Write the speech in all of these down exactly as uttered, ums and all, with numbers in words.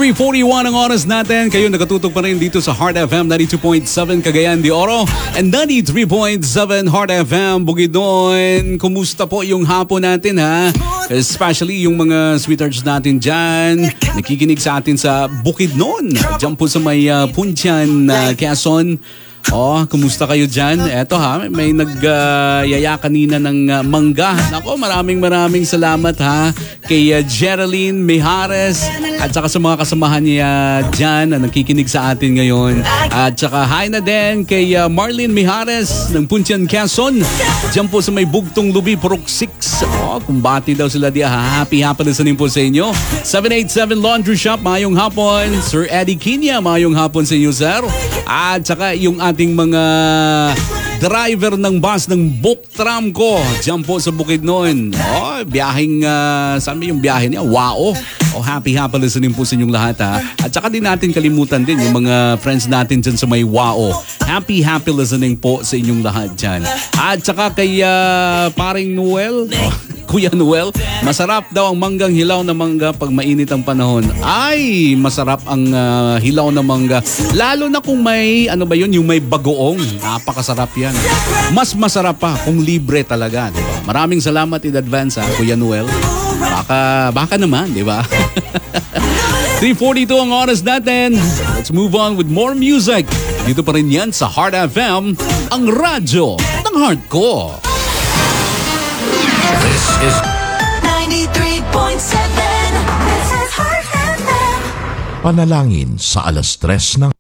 three forty-one ang oras natin. Kayo nakatutok pa rin dito sa Heart F M ninety-two point seven Cagayan de Oro and ninety-three point seven Heart F M Bukidnon. Kumusta po yung hapon natin ha? Especially yung mga sweethearts natin dyan. Nakikinig sa atin sa Bukidnon. Diyan po sa may uh, Punchan, uh, Quezon. Oh, kumusta kayo dyan? Eto ha, may nag-yaya uh, kanina ng uh, mangga. Nako, maraming maraming salamat ha kay uh, Geraldine Mijares at saka sa mga kasamahan niya dyan na nakikinig sa atin ngayon. At saka hi na din kay uh, Marlene Mijares ng Punchan, Quezon. Dyan po sa may Bugtong Lubi, Purok six. Oh, kumbati daw sila diya ha. Happy happy listening po sa inyo. seven eighty-seven Laundry Shop, mayong hapon. Sir Eddie Kinya, mayong hapon sa inyo, sir. At saka yung ating mga driver ng bus ng Book Tram ko dyan po sa Bukidnon. Oh, biyaheng, uh, saan yung biyahe niya? Wow! Oh, happy happy listening po sa inyong lahat ha. At saka din natin kalimutan din yung mga friends natin dyan sa may Wao. Happy happy listening po sa inyong lahat dyan. At saka kay uh, paring Noel, oh, Kuya Noel, masarap daw ang manggang hilaw na mangga pag mainit ang panahon. Ay, masarap ang uh, hilaw na mangga. Lalo na kung may, ano ba yun, yung may bagoong. Napakasarap yan. Mas masarap pa kung libre talaga, di ba? Maraming salamat in advance ha, Kuya Noel. Baka, baka naman, di ba? three forty-two ang oras natin. Let's move on with more music. Dito pa rin yan sa Heart F M, ang radyo ng heart ko. This is ninety-three point seven. This is Heart F M. Panalangin sa alas tres ng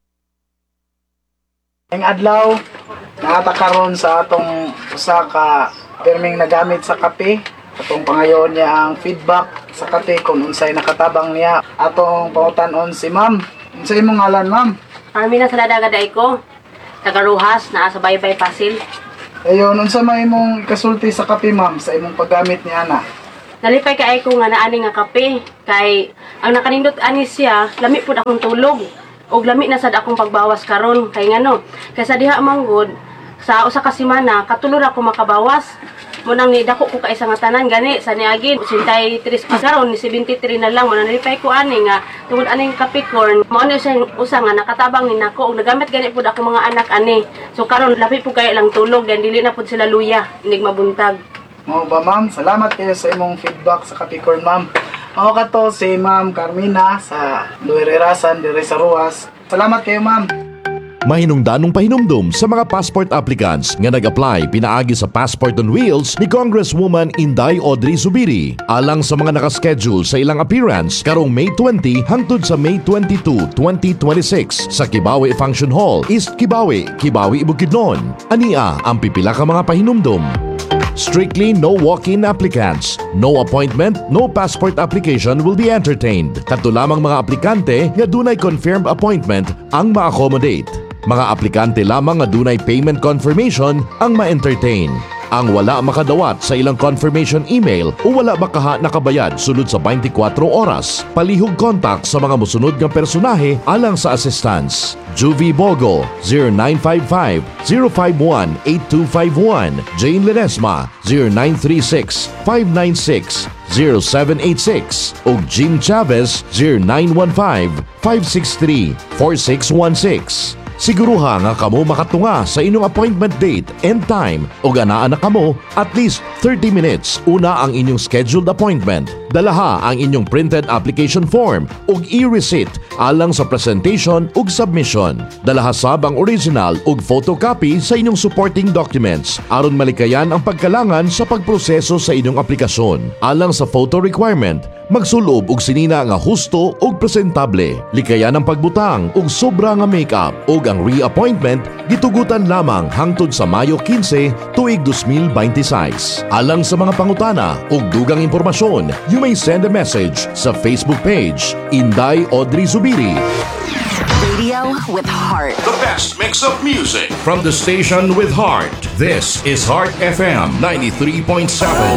Ang adlaw nakatakaron sa atong usa ka pirming nagamit sa kape. Atong pangayon niya ang feedback sa kape kung unsay nakatabang niya. Atong pautan-on si ma'am. Unsay imong ngalan, ma'am? Armina Saladaga day ko. Tagaruhas na sa Baybay Pasil. Ayon, unsa may imong ikasulti sa kape, ma'am, sa imong paggamit ni ana? Nalipay kay ko nga naani nga kape kay ang nakanindot ani siya, lami pud akong tulog. Og lami na sad akong pagbawas karon kay ngano. Kay sa diha manggod sa usa ka semana katulor ako makabawas. Munang ni dako ko kaisa nga tanan gani sa niagi ninety-three pa karon ni seventy-three na lang mo nalipay ko ani nga tungod aning Capricorn mo ano siya usa nga nakatabang ni nako og nagamit gani pud ako mga anak ani. So karon labi pud kay lang tulog dan dili na pud sila luya inig mabuntag. Mao ba, ma'am? Salamat kayo sa imong feedback sa Capricorn, ma'am. Mao kato si Ma'am Carmina sa Luirerasan dire sa Ruas. Salamat kayo, ma'am. mahinungdanong pahinumdum sa mga passport applicants nga nag-apply pinaagi sa Passport on Wheels ni Congresswoman Inday Audrey Zubiri alang sa mga nakaschedule sa ilang appearance karong May twenty hangtod sa May twenty-two, twenty twenty-six sa Kibawe Function Hall, East Kibawe, Kibawe, Bukidnon. Ania ang pipila ka mga pahinumdum. Strictly no walk-in applicants. No appointment, no passport application will be entertained. Kadto lamang mga aplikante nga dunay confirmed appointment ang ma-accommodate. Mga aplikante lamang nga dunay payment confirmation ang ma-entertain. Ang wala makadawat sa ilang confirmation email o wala makaha nakabayad sulod sa twenty-four oras. Palihog contact sa mga musunod nga personahe alang sa assistance. Juvie Bogo zero nine five five, zero five one, eight two five one, Jane Ledesma zero nine three six, five nine six, zero seven eight six ug Jim Chavez zero nine one five, five six three, four six one six. Siguruha nga kamo makatunga sa inyong appointment date and time o ganaan na kamo at least thirty minutes una ang inyong scheduled appointment. Dalaha ang inyong printed application form ug e-receipt alang sa presentation ug submission. Dalaha sab ang original ug photocopy sa inyong supporting documents aron malikayan ang pagkalangan sa pagproseso sa inyong aplikasyon. Alang sa photo requirement, magsulob og sinina nga husto ug presentable. Likayan ang pagbutang ug sobra nga makeup ug ang reappointment gitugutan lamang hangtod sa Mayo fifteen tuig twenty twenty-six. Alang sa mga pangutana ug dugang impormasyon, you may send a message sa Facebook page Inday Audrey Zubiri. Radio with heart. The best mix of music from the station with heart. This is Heart F M ninety-three point seven.